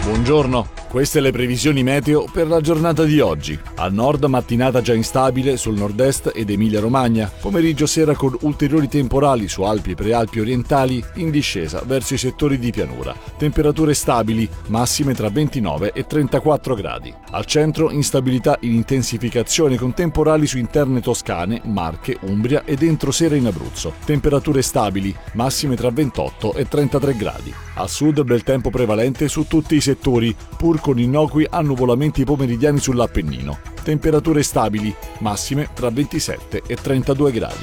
Buongiorno, queste le previsioni meteo per la giornata di oggi. Al nord mattinata già instabile sul nord-est ed Emilia-Romagna, pomeriggio sera con ulteriori temporali su Alpi e Prealpi orientali in discesa verso i settori di pianura. Temperature stabili, massime tra 29 e 34 gradi. Al centro instabilità in intensificazione con temporali su interne toscane, Marche, Umbria ed entro sera in Abruzzo. Temperature stabili, massime tra 28 e 33 gradi. Al sud bel tempo prevalente su tutti i settori, pur con innocui annuvolamenti pomeridiani sull'Appennino. Temperature stabili, massime tra 27 e 32 gradi.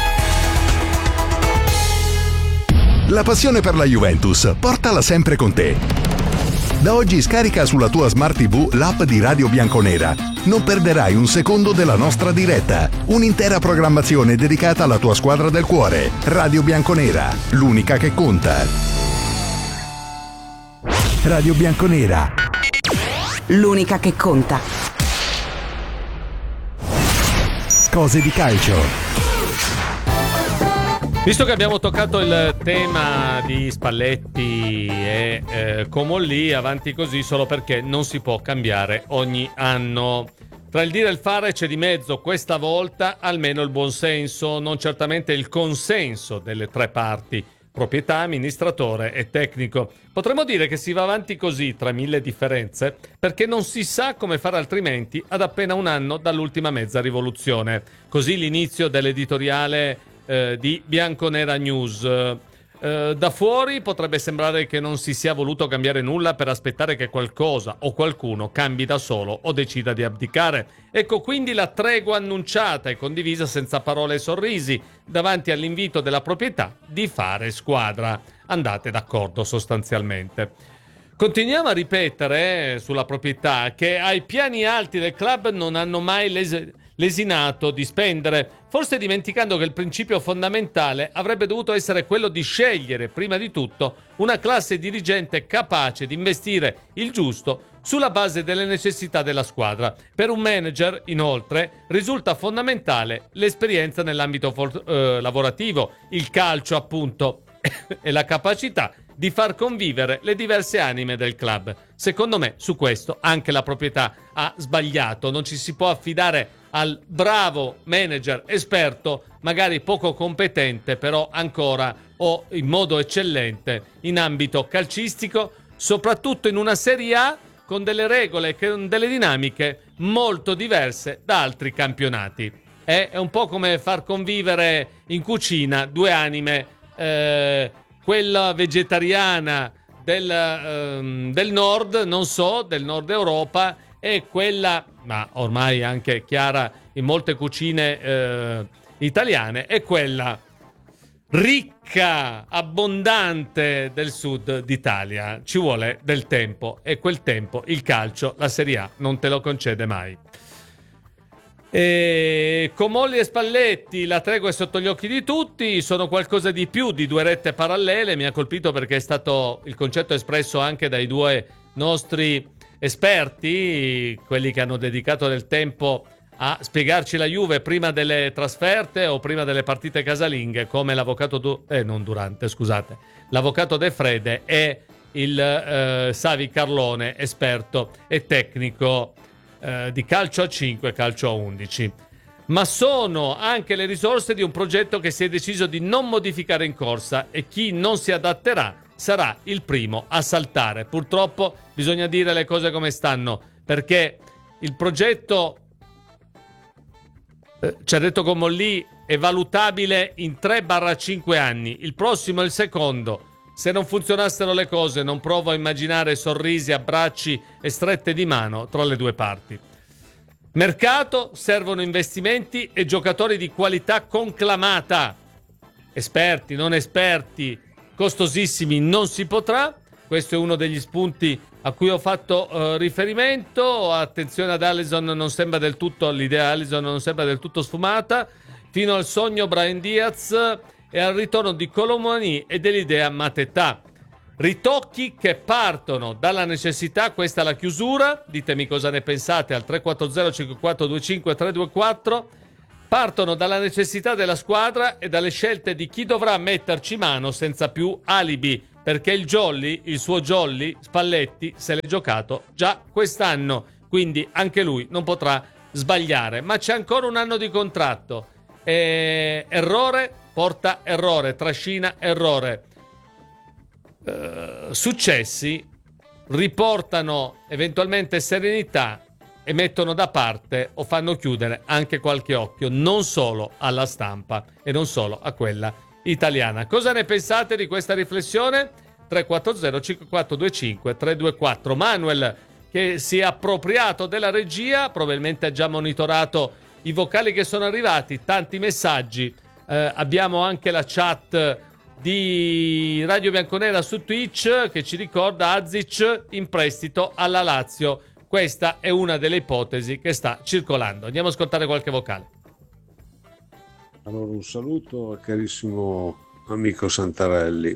La passione per la Juventus, portala sempre con te. Da oggi scarica sulla tua Smart TV l'app di Radio Bianconera. Non perderai un secondo della nostra diretta. Un'intera programmazione dedicata alla tua squadra del cuore. Radio Bianconera, l'unica che conta. Radio Bianconera, l'unica che conta. Cose di calcio. Visto che abbiamo toccato il tema di Spalletti e Comolli, avanti così solo perché non si può cambiare ogni anno. Tra il dire e il fare c'è di mezzo questa volta almeno il buonsenso, non certamente il consenso delle tre parti. Proprietà, amministratore e tecnico. Potremmo dire che si va avanti così tra mille differenze perché non si sa come fare altrimenti ad appena un anno dall'ultima mezza rivoluzione. Così l'inizio dell'editoriale di Bianconera News. Da fuori potrebbe sembrare che non si sia voluto cambiare nulla per aspettare che qualcosa o qualcuno cambi da solo o decida di abdicare. Ecco quindi la tregua annunciata e condivisa senza parole e sorrisi davanti all'invito della proprietà di fare squadra. Andate d'accordo sostanzialmente. Continuiamo a ripetere sulla proprietà che ai piani alti del club non hanno mai lesinato di spendere, forse dimenticando che il principio fondamentale avrebbe dovuto essere quello di scegliere prima di tutto una classe dirigente capace di investire il giusto sulla base delle necessità della squadra. Per un manager, inoltre, risulta fondamentale l'esperienza nell'ambito lavorativo, il calcio appunto, e la capacità di far convivere le diverse anime del club. Secondo me su questo anche la proprietà ha sbagliato, non ci si può affidare al bravo manager esperto, magari poco competente, però ancora o in modo eccellente in ambito calcistico, soprattutto in una Serie A con delle regole, con delle dinamiche molto diverse da altri campionati. È un po' come far convivere in cucina due anime, quella vegetariana del nord, non so, del nord Europa, e quella, ma ormai anche chiara in molte cucine italiane, è quella ricca, abbondante del sud d'Italia. Ci vuole del tempo e quel tempo il calcio, la Serie A, non te lo concede mai. Comolli e Spalletti, la tregua è sotto gli occhi di tutti, sono qualcosa di più di due rette parallele. Mi ha colpito perché è stato il concetto espresso anche dai due nostri esperti, quelli che hanno dedicato del tempo a spiegarci la Juve prima delle trasferte o prima delle partite casalinghe, come l'avvocato l'avvocato De Frede e il Savi Carlone, esperto e tecnico di calcio a 5, calcio a 11. Ma sono anche le risorse di un progetto che si è deciso di non modificare in corsa, e chi non si adatterà sarà il primo a saltare. Purtroppo bisogna dire le cose come stanno, perché il progetto, ci ha detto Comolli, è valutabile in 3-5 anni. Il prossimo è il secondo. Se non funzionassero le cose, non provo a immaginare sorrisi, abbracci e strette di mano tra le due parti. Mercato, servono investimenti e giocatori di qualità conclamata. Esperti, non esperti, costosissimi non si potrà. Questo è uno degli spunti a cui ho fatto riferimento. Attenzione ad Alisson, non sembra del tutto, l'idea Alisson non sembra del tutto sfumata. Fino al sogno Brahim Diaz e al ritorno di Colomani e dell'idea Mateta. Ritocchi che partono dalla necessità, questa è la chiusura, ditemi cosa ne pensate al 340 5425 324, partono dalla necessità della squadra e dalle scelte di chi dovrà metterci mano senza più alibi, perché il suo Jolly, Spalletti, se l'è giocato già quest'anno, quindi anche lui non potrà sbagliare, ma c'è ancora un anno di contratto. Errore porta errore, trascina errore. Successi riportano eventualmente serenità e mettono da parte o fanno chiudere anche qualche occhio, non solo alla stampa e non solo a quella italiana. Cosa ne pensate di questa riflessione? 340 5425 324. Manuel, che si è appropriato della regia, probabilmente ha già monitorato i vocali che sono arrivati, tanti messaggi. Abbiamo anche la chat di Radio Bianconera su Twitch che ci ricorda Azic in prestito alla Lazio. Questa è una delle ipotesi che sta circolando. Andiamo ad ascoltare qualche vocale. Allora, un saluto al carissimo amico Santarelli.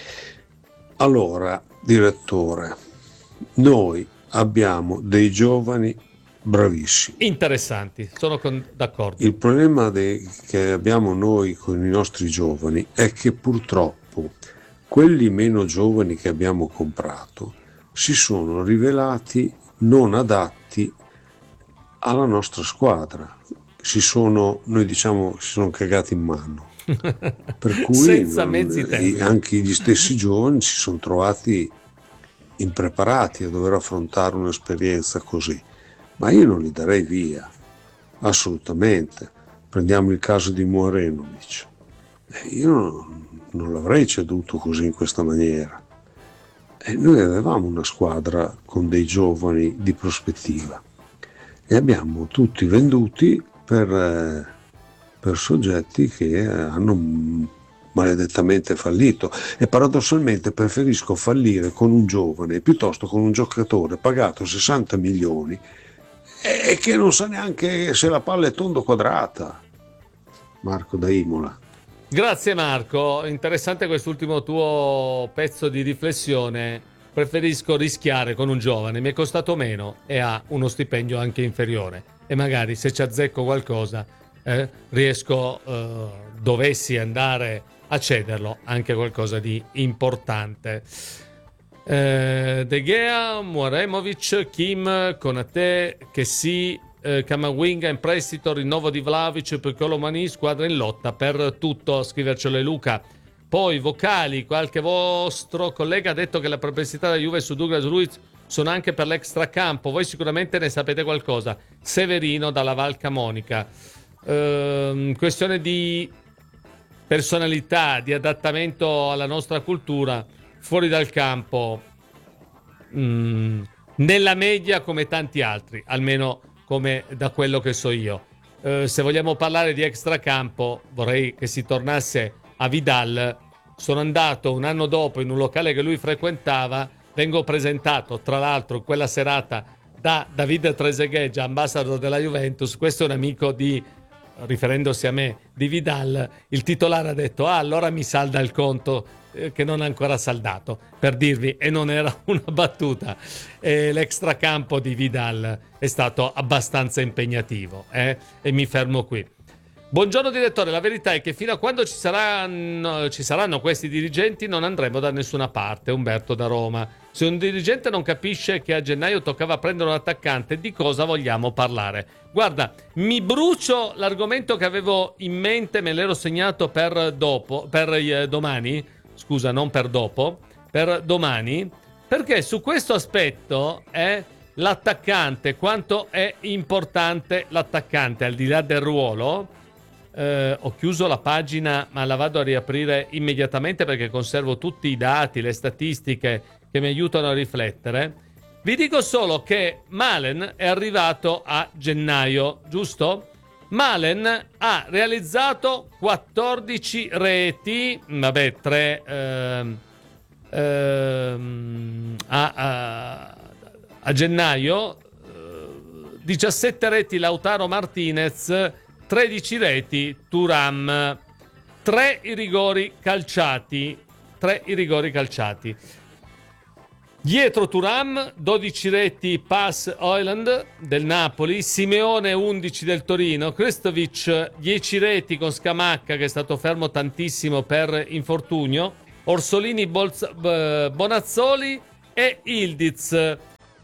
Allora, direttore, noi abbiamo dei giovani bravissimi. Interessanti, sono d'accordo. Il problema che abbiamo noi con i nostri giovani è che purtroppo quelli meno giovani che abbiamo comprato si sono rivelati non adatti alla nostra squadra. Si sono cagati in mano. Per cui senza mezzi termini. Anche gli stessi giovani si sono trovati impreparati a dover affrontare un'esperienza così. Ma io non li darei via, assolutamente. Prendiamo il caso di Murenovic. Io non l'avrei ceduto così in questa maniera. E noi avevamo una squadra con dei giovani di prospettiva e abbiamo tutti venduti per soggetti che hanno maledettamente fallito, e paradossalmente preferisco fallire con un giovane piuttosto con un giocatore pagato 60 milioni e che non sa neanche se la palla è tonda o quadrata. Marco da Imola. Grazie Marco, interessante quest'ultimo tuo pezzo di riflessione. Preferisco rischiare con un giovane, mi è costato meno e ha uno stipendio anche inferiore, e magari se ci azzecco qualcosa riesco, dovessi andare a cederlo, anche qualcosa di importante. De Gea, Muaremovic, Kim, Konate, Kessi, Camavinga in prestito, rinnovo di Vlahovic, Piccolo Mani, squadra in lotta per tutto, scrivercelo Luca. Poi vocali, qualche vostro collega ha detto che la perplessità della Juve su Douglas Luiz sono anche per l'extracampo, voi sicuramente ne sapete qualcosa. Severino dalla Val Camonica. Questione di personalità, di adattamento alla nostra cultura, fuori dal campo, nella media come tanti altri, almeno come da quello che so io. Se vogliamo parlare di extracampo, vorrei che si tornasse a Vidal. Sono andato un anno dopo in un locale che lui frequentava, vengo presentato tra l'altro quella serata da David Trezeguet, ambassador della Juventus. Questo è un amico di, riferendosi a me, di Vidal. Il titolare ha detto: allora mi salda il conto che non ha ancora saldato, per dirvi, e non era una battuta. L'extracampo di Vidal è stato abbastanza impegnativo, e mi fermo qui. Buongiorno direttore, la verità è che fino a quando ci saranno questi dirigenti non andremo da nessuna parte. Umberto da Roma. Se un dirigente non capisce che a gennaio toccava prendere un attaccante, di cosa vogliamo parlare? Guarda, mi brucio l'argomento che avevo in mente, me l'ero segnato per domani, scusa, non per dopo, per domani, perché su questo aspetto è l'attaccante, quanto è importante l'attaccante, al di là del ruolo. Ho chiuso la pagina, ma la vado a riaprire immediatamente perché conservo tutti i dati, le statistiche che mi aiutano a riflettere. Vi dico solo che Malen è arrivato a gennaio, giusto? Malen ha realizzato 14 reti, vabbè, 3 a gennaio, 17 reti Lautaro Martinez, 13 reti Thuram, 3 i rigori calciati. Dietro Thuram 12 reti Pass Højlund del Napoli, Simeone 11 del Torino, Krstovic 10 reti con Scamacca che è stato fermo tantissimo per infortunio, Orsolini, Bonazzoli e Ildiz.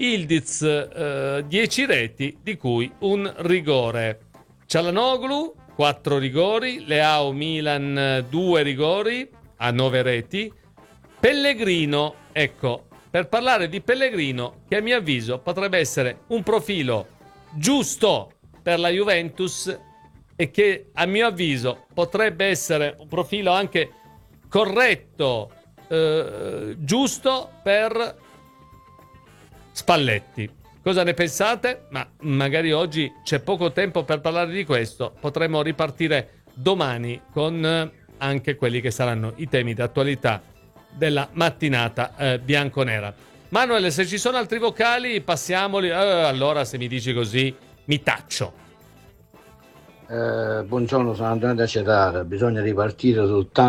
10 reti, di cui un rigore. Çalhanoğlu 4 rigori, Leao Milan 2 rigori a 9 reti. Pellegrino, ecco, per parlare di Pellegrino, che a mio avviso potrebbe essere un profilo giusto per la Juventus e che a mio avviso potrebbe essere un profilo anche corretto, giusto per Spalletti. Cosa ne pensate? Ma magari oggi c'è poco tempo per parlare di questo. Potremmo ripartire domani con anche quelli che saranno i temi d'attualità della mattinata bianconera. Manuel, se ci sono altri vocali, passiamoli. Allora, se mi dici così, mi taccio. Buongiorno, sono Antonio da Cetara. Bisogna ripartire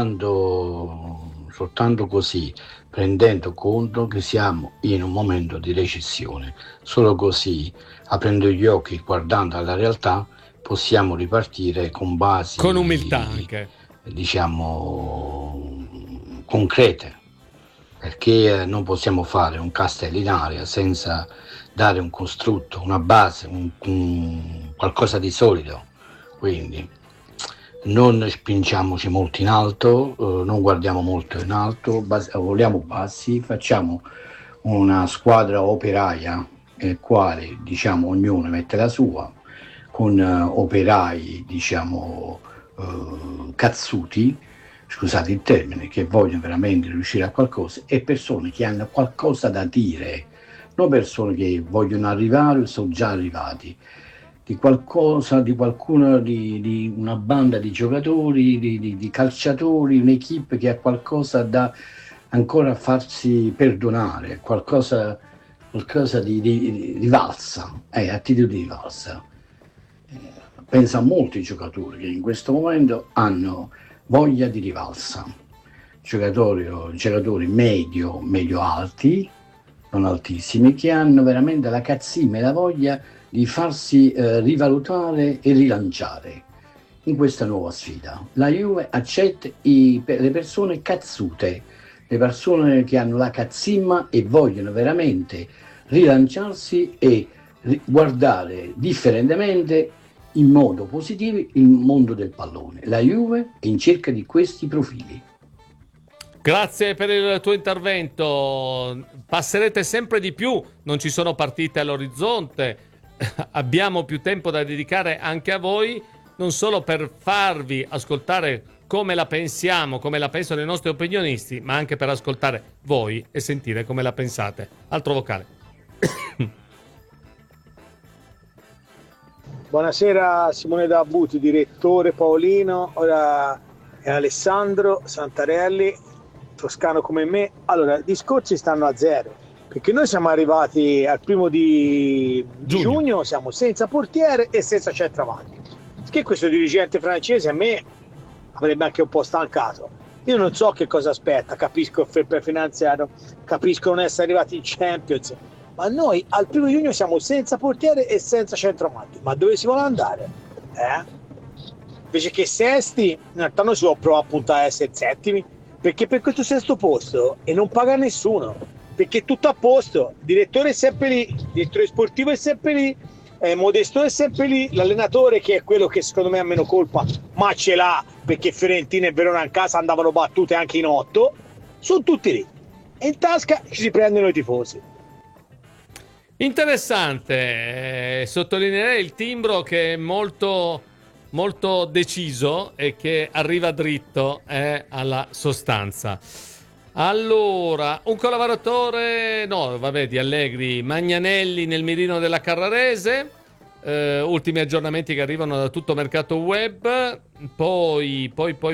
soltanto così, prendendo conto che siamo in un momento di recessione. Solo così, aprendo gli occhi, guardando alla realtà, possiamo ripartire con basi, con umiltà anche, diciamo, concrete, perché non possiamo fare un castello in aria senza dare un costrutto, una base, qualcosa di solido. Quindi non spingiamoci molto in alto, non guardiamo molto in alto, vogliamo bassi, facciamo una squadra operaia nel quale, diciamo, ognuno mette la sua, con operai, diciamo, cazzuti, scusate il termine, che vogliono veramente riuscire a qualcosa, e persone che hanno qualcosa da dire, non persone che vogliono arrivare o sono già arrivati, di qualcosa, di qualcuno, di una banda di giocatori, di calciatori, un'equipe che ha qualcosa da ancora farsi perdonare, qualcosa di valsa, attitudine di valsa. Penso a molti giocatori che in questo momento hanno voglia di rivalsa, giocatori medio alti, non altissimi, che hanno veramente la cazzima e la voglia di farsi rivalutare e rilanciare in questa nuova sfida. La Juve accetta le persone cazzute, le persone che hanno la cazzimma e vogliono veramente rilanciarsi e guardare differentemente in modo positivo il mondo del pallone. La Juve è in cerca di questi profili. Grazie per il tuo intervento. Passerete sempre di più, non ci sono partite all'orizzonte. Abbiamo più tempo da dedicare anche a voi, non solo per farvi ascoltare come la pensiamo, come la pensano i nostri opinionisti, ma anche per ascoltare voi e sentire come la pensate. Altro vocale. Buonasera, Simone da Abuti, direttore Paolino, ora è Alessandro Santarelli, toscano come me. Allora, i discorsi stanno a zero, perché noi siamo arrivati al 1 di giugno, siamo senza portiere e senza centravanti. Che questo dirigente francese a me avrebbe anche un po' stancato. Io non so che cosa aspetta, capisco il fair play finanziario, capisco non essere arrivati in Champions, ma noi al 1 giugno siamo senza portiere e senza centravanti. Ma dove si vuole andare? Invece che sesti, in realtà noi si può provare a puntare a essere settimi, perché per questo sesto posto e non paga nessuno, perché è tutto a posto, il direttore è sempre lì, il direttore sportivo è sempre lì, Modesto è sempre lì, l'allenatore, che è quello che secondo me ha meno colpa, ma ce l'ha, perché Fiorentina e Verona in casa andavano battute anche in 8, sono tutti lì e in tasca ci si prendono i tifosi. Interessante, sottolineerei il timbro che è molto, molto deciso e che arriva dritto alla sostanza. Allora, un collaboratore, di Allegri, Magnanelli nel mirino della Carrarese, ultimi aggiornamenti che arrivano da tutto mercato web, poi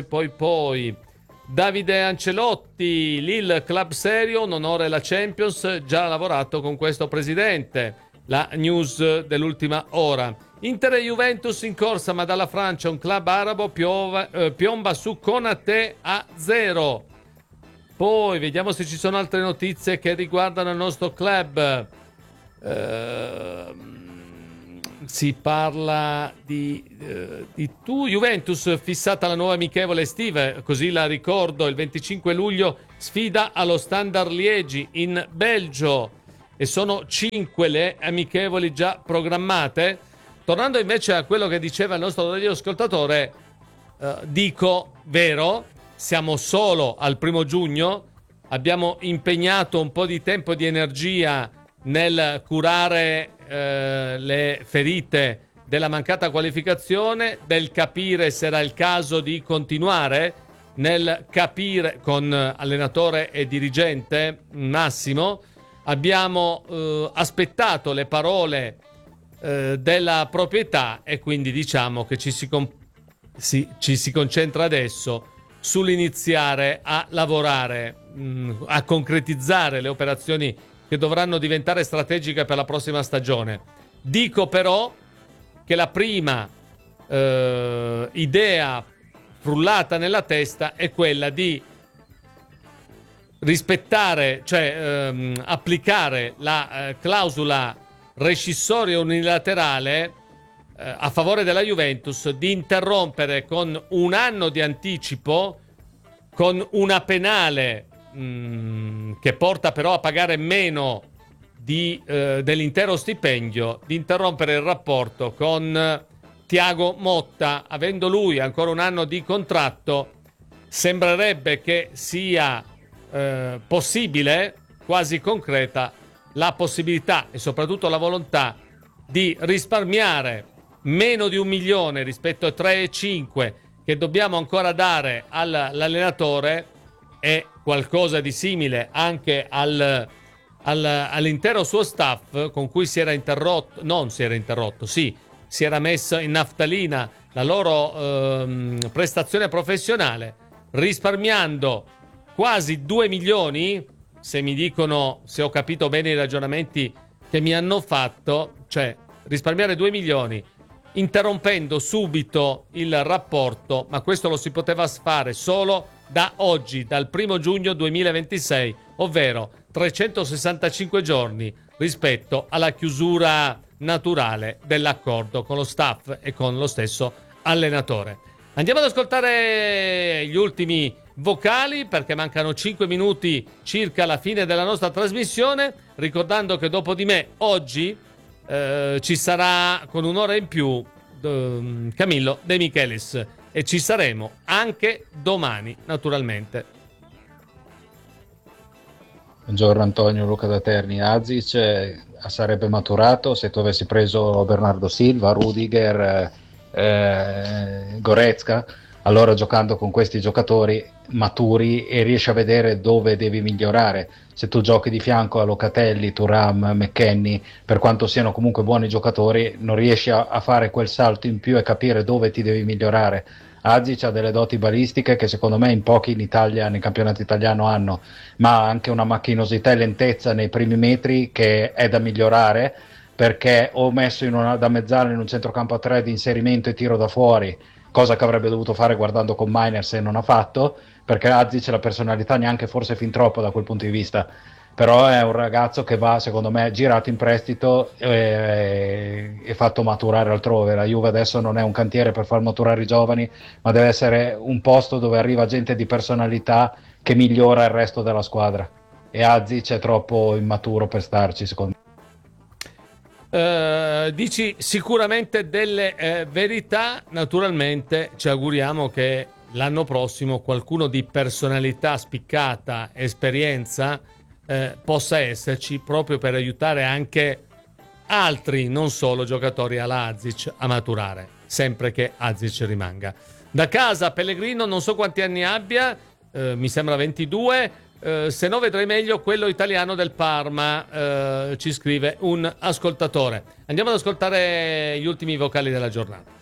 Davide Ancelotti, Lille club serio, non ora la Champions, già lavorato con questo presidente, la news dell'ultima ora. Inter e Juventus in corsa, ma dalla Francia un club arabo piomba su Konaté a 0. Poi vediamo se ci sono altre notizie che riguardano il nostro club. si parla di Juventus, fissata la nuova amichevole estive, così la ricordo, il 25 luglio sfida allo Standard Liegi in Belgio, e sono 5 le amichevoli già programmate. Tornando invece a quello che diceva il nostro radioascoltatore, dico vero, siamo solo al 1 giugno, abbiamo impegnato un po' di tempo e di energia nel curare le ferite della mancata qualificazione, del capire se era il caso di continuare, nel capire con allenatore e dirigente Massimo. Abbiamo aspettato le parole della proprietà, e quindi diciamo che ci si concentra adesso sull'iniziare a lavorare, a concretizzare le operazioni che dovranno diventare strategiche per la prossima stagione. Dico però che la prima idea frullata nella testa è quella di rispettare, cioè applicare la clausola rescissoria unilaterale a favore della Juventus, di interrompere con un anno di anticipo, con una penale che porta però a pagare meno dell'intero stipendio, di interrompere il rapporto con Thiago Motta. Avendo lui ancora un anno di contratto, sembrerebbe che sia possibile, quasi concreta, la possibilità e soprattutto la volontà di risparmiare meno di 1 milione rispetto a 3,5 che dobbiamo ancora dare all'allenatore, e qualcosa di simile anche all'intero suo staff, con cui si era messa in naftalina la loro prestazione professionale, risparmiando quasi 2 milioni, se ho capito bene i ragionamenti che mi hanno fatto, cioè risparmiare 2 milioni interrompendo subito il rapporto, ma questo lo si poteva fare solo da oggi, dal 1 giugno 2026, ovvero 365 giorni rispetto alla chiusura naturale dell'accordo con lo staff e con lo stesso allenatore. Andiamo ad ascoltare gli ultimi vocali, perché mancano 5 minuti circa alla fine della nostra trasmissione, ricordando che dopo di me oggi ci sarà, con un'ora in più, Camillo De Michelis, e ci saremo anche domani, naturalmente. Buongiorno Antonio, Luca da Terni. Azic sarebbe maturato se tu avessi preso Bernardo Silva, Rudiger, Goretzka. Allora, giocando con questi giocatori maturi e riesci a vedere dove devi migliorare. Se tu giochi di fianco a Locatelli, Thuram, McKennie, per quanto siano comunque buoni giocatori, non riesci a fare quel salto in più e capire dove ti devi migliorare. Azic ha delle doti balistiche che secondo me in pochi in Italia, nel campionato italiano, hanno, ma ha anche una macchinosità e lentezza nei primi metri che è da migliorare, perché o messo da mezzala in un centrocampo a 3 di inserimento e tiro da fuori, cosa che avrebbe dovuto fare guardando con Miners e non ha fatto, perché Azic la personalità neanche forse fin troppo da quel punto di vista, però è un ragazzo che va, secondo me, girato in prestito e fatto maturare altrove. La Juve adesso non è un cantiere per far maturare i giovani, ma deve essere un posto dove arriva gente di personalità che migliora il resto della squadra, e Azic è troppo immaturo per starci, secondo me. Dici sicuramente delle verità. Naturalmente ci auguriamo che l'anno prossimo qualcuno di personalità spiccata, esperienza, possa esserci, proprio per aiutare anche altri, non solo giocatori alla Azic, a maturare, sempre che Azic rimanga. Da casa Pellegrino, non so quanti anni abbia, mi sembra 22, se no vedrei meglio quello italiano del Parma, ci scrive un ascoltatore. Andiamo ad ascoltare gli ultimi vocali della giornata.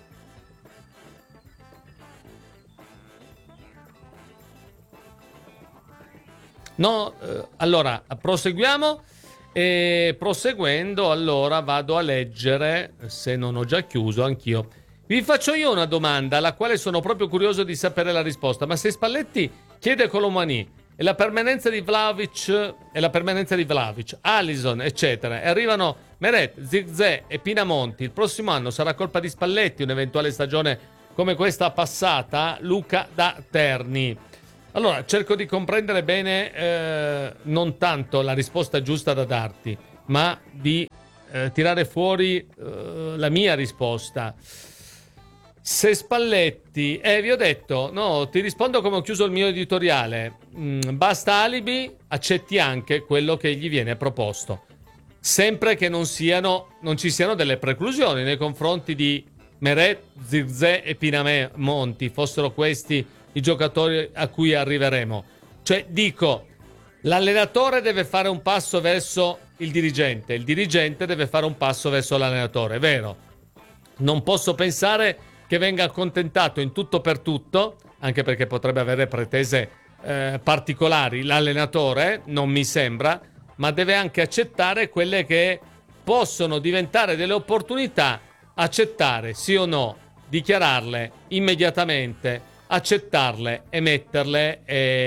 Allora proseguiamo, e proseguendo allora vado a leggere, se non ho già chiuso anch'io. Vi faccio io una domanda alla quale sono proprio curioso di sapere la risposta. Ma se Spalletti chiede Colomani e la permanenza di Vlahovic, Alisson, eccetera, e arrivano Meret, Zirkzee e Pinamonti. Il prossimo anno sarà colpa di Spalletti un'eventuale stagione come questa passata? Luca da Terni. Allora, cerco di comprendere bene non tanto la risposta giusta da darti, ma di tirare fuori la mia risposta. Se Spalletti, vi ho detto, no, ti rispondo come ho chiuso il mio editoriale, basta alibi, accetti anche quello che gli viene proposto, sempre che non ci siano delle preclusioni nei confronti di Meret, Zirkzee e Pinamonti, fossero questi i giocatori a cui arriveremo. Cioè, dico, l'allenatore deve fare un passo verso il dirigente deve fare un passo verso l'allenatore, è vero. Non posso pensare che venga accontentato in tutto per tutto, anche perché potrebbe avere pretese particolari l'allenatore, non mi sembra, ma deve anche accettare quelle che possono diventare delle opportunità, accettare sì o no, dichiararle immediatamente, accettarle e metterle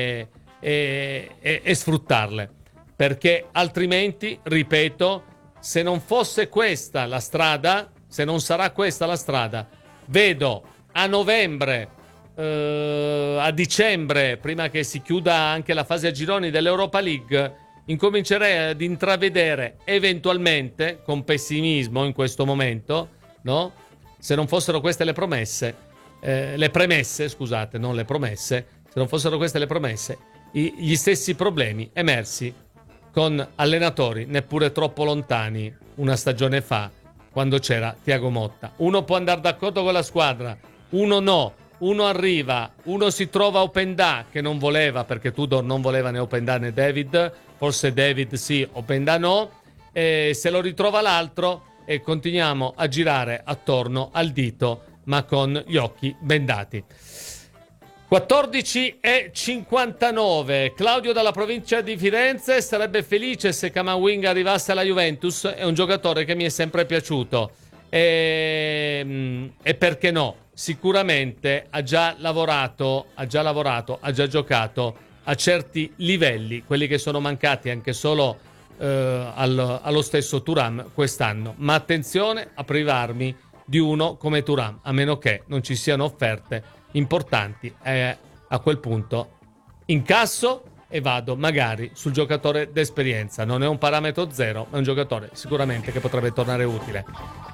e sfruttarle, perché altrimenti, ripeto, se non fosse questa la strada, se non sarà questa la strada, vedo a novembre, a dicembre, prima che si chiuda anche la fase a gironi dell'Europa League, incomincerei ad intravedere eventualmente, con pessimismo in questo momento, no? Se non fossero queste le promesse, le premesse, scusate, non le promesse, se non fossero queste le promesse, gli stessi problemi emersi con allenatori neppure troppo lontani una stagione fa, quando c'era Thiago Motta. Uno può andare d'accordo con la squadra, uno no, uno arriva, uno si trova Openda che non voleva, perché Tudor non voleva né Openda né David, forse David sì, Openda no, e se lo ritrova l'altro e continuiamo a girare attorno al dito ma con gli occhi bendati. 14:59. Claudio dalla provincia di Firenze: sarebbe felice se Camavinga arrivasse alla Juventus, è un giocatore che mi è sempre piaciuto e perché no, sicuramente ha già lavorato, ha già giocato a certi livelli, quelli che sono mancati anche solo allo stesso Thuram quest'anno, ma attenzione a privarmi di uno come Thuram, a meno che non ci siano offerte importanti, a quel punto incasso e vado magari sul giocatore d'esperienza. Non è un parametro zero, ma è un giocatore sicuramente che potrebbe tornare utile.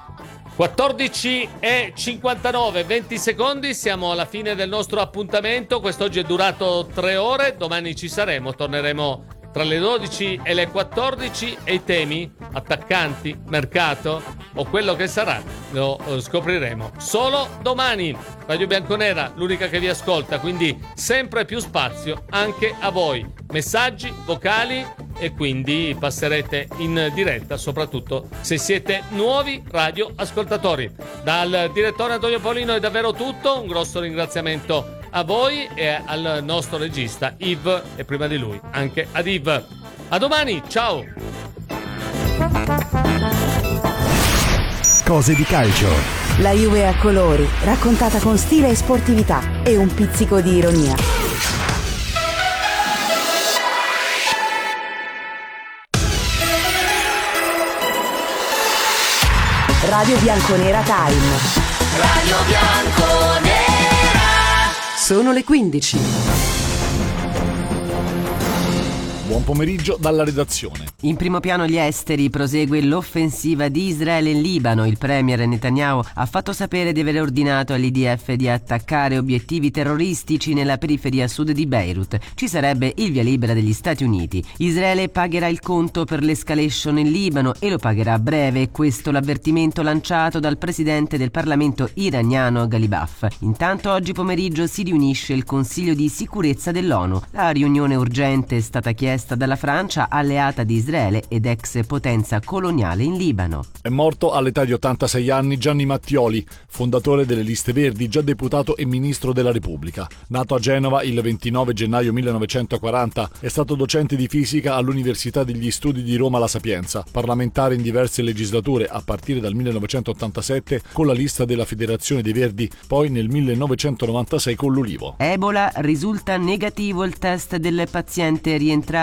14:59, 20 secondi, siamo alla fine del nostro appuntamento. Quest'oggi è durato 3 ore, domani ci saremo, torneremo tra le 12 e le 14 e i temi, attaccanti, mercato o quello che sarà, lo scopriremo solo domani. Radio Bianconera, l'unica che vi ascolta, quindi sempre più spazio anche a voi. Messaggi, vocali e quindi passerete in diretta, soprattutto se siete nuovi radioascoltatori. Dal direttore Antonio Paolino è davvero tutto, un grosso ringraziamento a voi e al nostro regista Yves e prima di lui anche ad Yves. A domani, ciao. Cose di calcio. La Juve a colori, raccontata con stile e sportività e un pizzico di ironia. Radio Bianconera Time. Radio Bianconera. Sono le 15. Buon pomeriggio dalla redazione. In primo piano gli esteri, prosegue l'offensiva di Israele in Libano. Il premier Netanyahu ha fatto sapere di aver ordinato all'IDF di attaccare obiettivi terroristici nella periferia sud di Beirut. Ci sarebbe il via libera degli Stati Uniti. Israele pagherà il conto per l'escalation in Libano e lo pagherà a breve. Questo l'avvertimento lanciato dal presidente del Parlamento iraniano Ghalibaf. Intanto oggi pomeriggio si riunisce il Consiglio di sicurezza dell'ONU. La riunione urgente è stata chiesta dalla Francia, alleata di Israele ed ex potenza coloniale in Libano. È morto all'età di 86 anni Gianni Mattioli, fondatore delle Liste Verdi, già deputato e ministro della Repubblica. Nato a Genova il 29 gennaio 1940, è stato docente di fisica all'Università degli Studi di Roma La Sapienza, parlamentare in diverse legislature a partire dal 1987 con la lista della Federazione dei Verdi, poi nel 1996 con l'Ulivo. Ebola, risulta negativo il test del paziente rientrato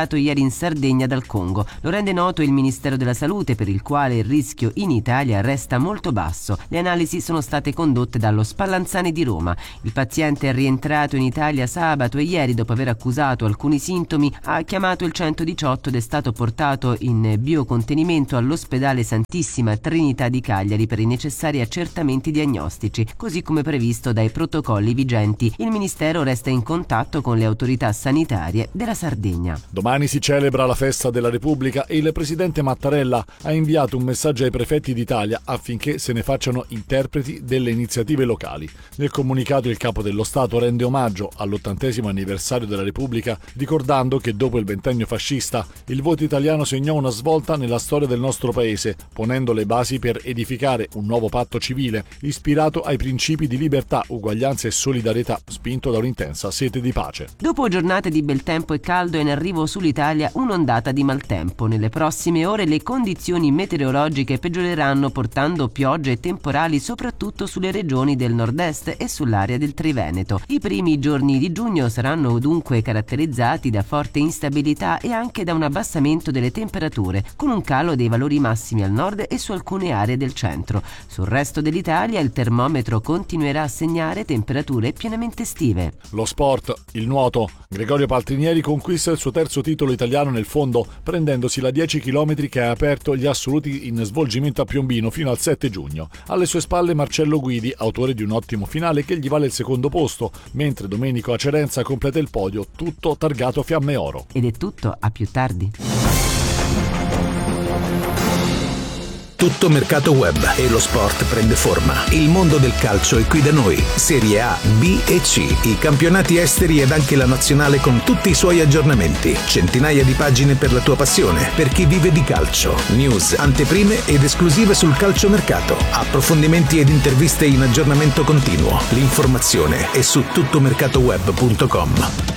arrivato ieri in Sardegna dal Congo. Lo rende noto il Ministero della Salute, per il quale il rischio in Italia resta molto basso. Le analisi sono state condotte dallo Spallanzani di Roma. Il paziente è rientrato in Italia sabato e ieri, dopo aver accusato alcuni sintomi, ha chiamato il 118 ed è stato portato in biocontenimento all'ospedale Santissima Trinità di Cagliari per i necessari accertamenti diagnostici, così come previsto dai protocolli vigenti. Il Ministero resta in contatto con le autorità sanitarie della Sardegna. Domani si celebra la festa della Repubblica e il presidente Mattarella ha inviato un messaggio ai prefetti d'Italia affinché se ne facciano interpreti delle iniziative locali. Nel comunicato il capo dello Stato rende omaggio all'80° anniversario della Repubblica, ricordando che dopo il ventennio fascista il voto italiano segnò una svolta nella storia del nostro paese, ponendo le basi per edificare un nuovo patto civile ispirato ai principi di libertà, uguaglianza e solidarietà, spinto da un'intensa sete di pace. Dopo giornate di bel tempo e caldo è in arrivo sull'Italia un'ondata di maltempo. Nelle prossime ore le condizioni meteorologiche peggioreranno, portando piogge e temporali soprattutto sulle regioni del nord-est e sull'area del Triveneto. I primi giorni di giugno saranno dunque caratterizzati da forte instabilità e anche da un abbassamento delle temperature, con un calo dei valori massimi al nord e su alcune aree del centro. Sul resto dell'Italia il termometro continuerà a segnare temperature pienamente estive. Lo sport, il nuoto. Gregorio Paltrinieri conquista il suo terzo titolo italiano nel fondo, prendendosi la 10 km che ha aperto gli assoluti in svolgimento a Piombino fino al 7 giugno. Alle sue spalle Marcello Guidi, autore di un ottimo finale che gli vale il secondo posto, mentre Domenico Acerenza completa il podio, tutto targato Fiamme Oro. Ed è tutto, a più tardi. Tutto mercato web e lo sport prende forma. Il mondo del calcio è qui da noi. Serie A, B e C, i campionati esteri ed anche la nazionale con tutti i suoi aggiornamenti. Centinaia di pagine per la tua passione, per chi vive di calcio. News, anteprime ed esclusive sul calciomercato. Approfondimenti ed interviste in aggiornamento continuo. L'informazione è su tuttomercatoweb.com.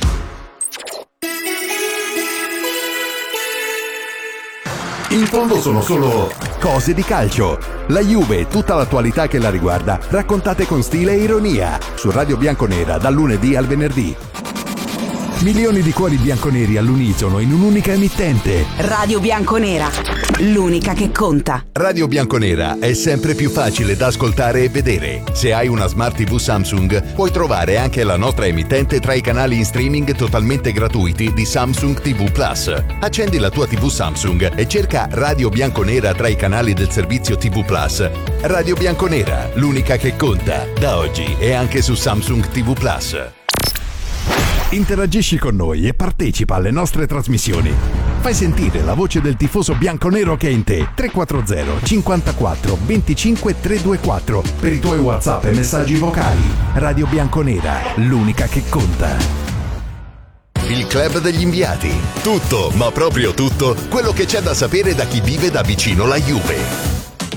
In fondo sono solo cose di calcio. La Juve e tutta l'attualità che la riguarda, raccontate con stile e ironia, su Radio Bianconera dal lunedì al venerdì. Milioni di cuori bianconeri all'unisono in un'unica emittente. Radio Bianconera, l'unica che conta. Radio Bianconera è sempre più facile da ascoltare e vedere. Se hai una Smart TV Samsung, puoi trovare anche la nostra emittente tra i canali in streaming totalmente gratuiti di Samsung TV Plus. Accendi la tua TV Samsung e cerca Radio Bianconera tra i canali del servizio TV Plus. Radio Bianconera, l'unica che conta. Da oggi è anche su Samsung TV Plus. Interagisci con noi e partecipa alle nostre trasmissioni. Fai sentire la voce del tifoso bianconero che è in te. 340 54 25 324 per i tuoi WhatsApp e messaggi vocali. Radio Bianconera, l'unica che conta. Il Club degli Inviati. Tutto, ma proprio tutto, quello che c'è da sapere da chi vive da vicino la Juve.